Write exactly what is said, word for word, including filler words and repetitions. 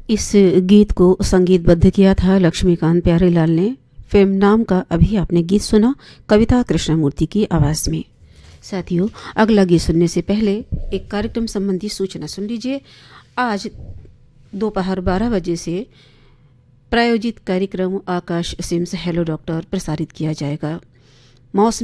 इस गीत को संगीतबद्ध किया था लक्ष्मीकांत प्यारेलाल ने। फिल्म नाम का अभी आपने गीत सुना कविता कृष्णमूर्ति की आवाज में। साथियों, अगला गीत सुनने से पहले एक कार्यक्रम संबंधी सूचना सुन लीजिए। आज दोपहर बारह बजे से प्रायोजित कार्यक्रम आकाश सिम्स हेलो डॉक्टर प्रसारित किया जाएगा। मौसम